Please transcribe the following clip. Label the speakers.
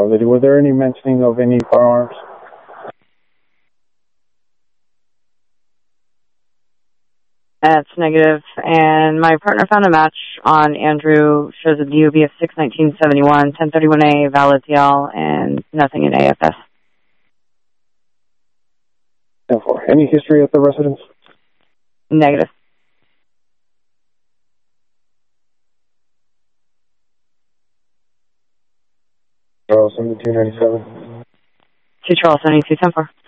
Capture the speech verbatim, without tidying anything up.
Speaker 1: Lady. Was there any mentioning of any firearms?
Speaker 2: That's negative. And my partner found a match on Andrew, shows a D O B of six nineteen seventy-one, ten thirty-one A, valid T L, and nothing in A F S.
Speaker 1: ten four. Any history at the residence?
Speaker 2: Negative.
Speaker 1: Charles seventy-two ninety-seven.
Speaker 2: Two Charles seventy-two ten four.